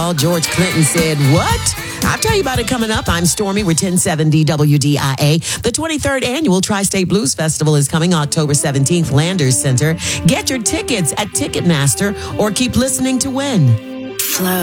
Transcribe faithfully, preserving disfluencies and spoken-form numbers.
Well, George Clinton said, what? I'll tell you about it coming up. I'm Stormy. We're ten seventy W D I A. The twenty-third Annual Tri-State Blues Festival is coming October seventeenth, Landers Center. Get your tickets at Ticketmaster or keep listening to win. Flow.